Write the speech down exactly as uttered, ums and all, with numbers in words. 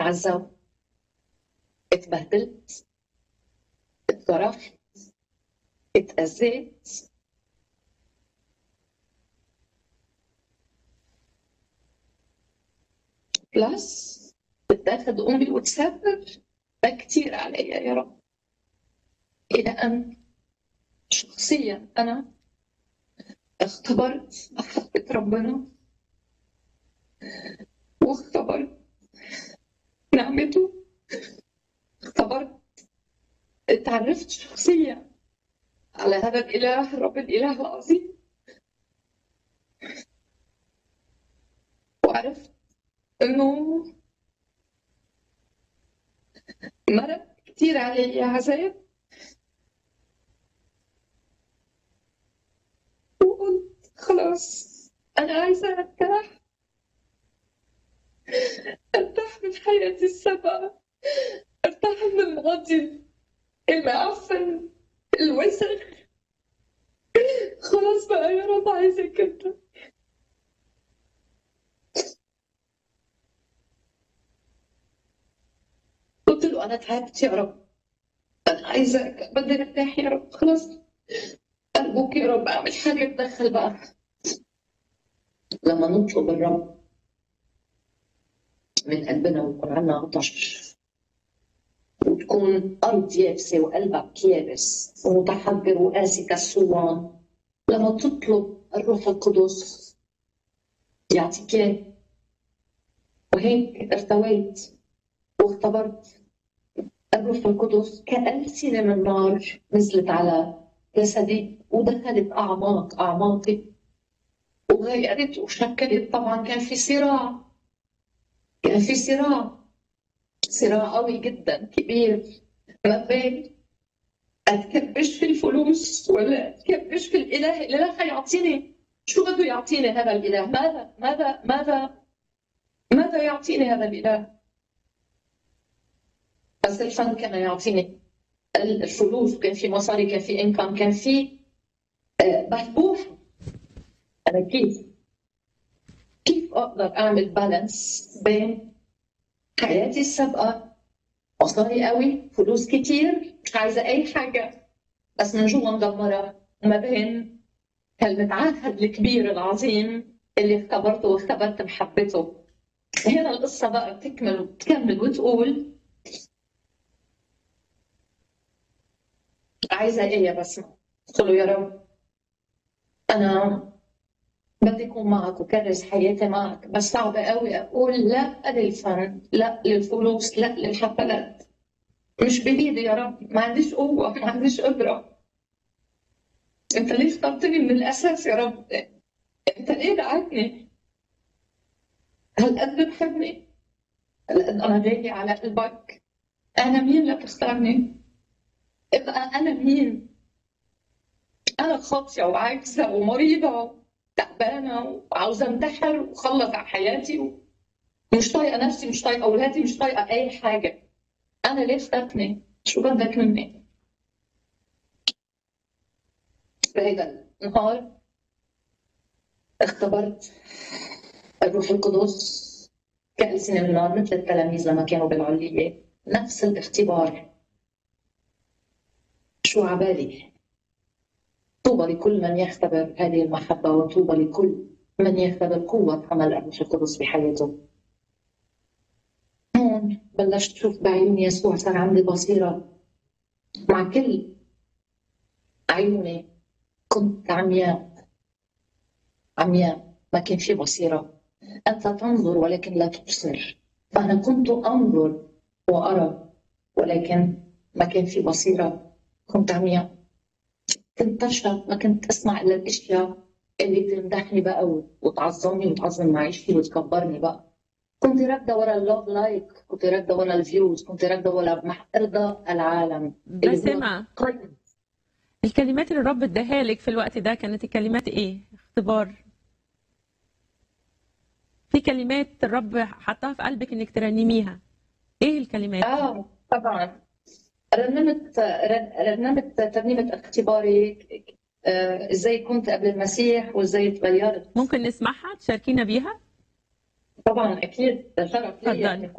اتعذبت، اتبهدلت، اتجرحت، اتأذيت. بلس بتاخد أمي وتسافر، ده كتير عليا يا رب. إلى أن شخصيا أنا اختبرت محبة ربنا، واختبرت نعمته، اختبرت اتعرفت شخصيا على هذا الإله، رب الإله العظيم، وعرفت إنه مرق كتير علي عذاب، وقلت خلاص أنا عايزة أرتاح، أرتاح من حياتي السابقة، أرتاح من الماضي المعفن الوسخ. خلاص بقى يا رب عايزك أنت. قلت له أنا تعبت يا رب، أنا عايزة بدي أرتاح يا رب، خلاص أرجوك يا رب أعمل حاجة تدخل بقى. لما نطلب الرب من قلبنا ويكون عندنا عطش، وتكون أرض يابسة وقلبك يابس ومتحجر وقاسي كالصوان، لما تطلب الروح القدس يعطيك إياه. وهيك ارتويت واختبرت الروح القدس كألسنة من نار نزلت على جسدي ودخلت أعماق أعماقي وغيرت وشكلت. طبعا كان في صراع، كان في صراع صراع قوي جدا كبير ما بين أتكبش في الفلوس ولا أتكبش في الإله. الإله يعطيني شو بده يعطيني هذا الإله؟ ماذا ماذا ماذا ماذا يعطيني هذا الإله؟ بس الفن كان يعطيني الفلوس، كان في مصاري، كان في إنكم، كان في بحبوح. أنا كيف كيف أقدر أعمل بالانس بين حياتي السابقة، مصاري قوي، فلوس كتير، مش عايزة أي حاجة بس من جوا مدمرة، وما بين هالمتعهد الكبير العظيم اللي اختبرته واختبرت محبته. هنا القصة بقى بتكمل وبتكمل وتقول عايزة إيه يا بسمة؟ قلت له يا رب أنا بدي أكون معك وكرس حياتي معك، بس صعبة قوي أقول لا للفن، لا للفلوس، لا للحفلات. مش بإيدي يا رب، ما عنديش قوة، ما عنديش قدرة. أنت ليه اخترتني من الأساس يا رب؟ أنت ليه دعيتني؟ هل قد بتحبني؟ هل قد أنا غالي على قلبك؟ أنا مين لتختارني؟ ابقى أنا مين؟ أنا خاطية وعاجزة ومريضة وتعبانة وعاوزة انتحر وخلص على حياتي ومش طايقة نفسي، مش طايقة أولادي، مش طايقة أي حاجة. أنا ليه اخترتني؟ شو بدك مني؟ بهيدا النهار اختبرت الروح القدس كألسنة من نار مثل التلاميذ لما كانوا بالعلية، نفس الاختبار. شو عبالي؟ طوبى لكل من يختبر هذه المحبة، وطوبى لكل من يختبر قوة عمل الروح القدس بحياته. هون بلشت شوف بعيون يسوع، صار عندي بصيرة. مع كل عيوني كنت عمياء عمياء، ما كان في بصيرة. أنت تنظر ولكن لا تبصر، فأنا كنت أنظر وأرى ولكن ما كان في بصيرة. كنت عمياء، كنت تشرب، ما كنت أسمع إلا الأشياء اللي تمدحني بقى وتعظمني وتعظم معيشتي وتكبرني بقى. كنت راكدة ورا اللوف لايك، كنت راكدة ورا الفيوز، كنت راكدة ورا إرضاء العالم اللي هو بسمة، الكلمات اللي الرب اداها لك في الوقت ده كانت الكلمات ايه؟ اختبار. في كلمات الرب حطها في قلبك انك ترنميها، ايه الكلمات؟ آه طبعا رنمت رنمت ترنيمة اختباري، آه، ازاي كنت قبل المسيح وازاي تغيرت. ممكن نسمعها تشاركينا بيها؟ طبعا اكيد، ده شرف لي اتفضلي. يعني